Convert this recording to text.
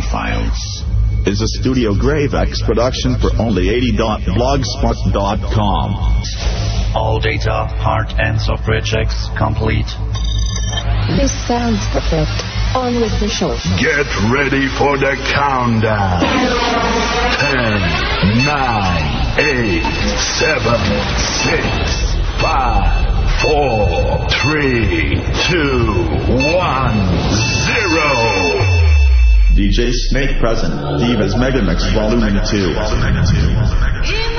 Files is a Studio Gravex production for only 80.blogspot.com. All data, hard and software checks complete. This sounds perfect. On with the show. Get ready for the countdown. 10, 9, 8, 7, 6, 5, 4, 3, 2, 1, 0. DJ Snake present. Divas Megamix Volume 2.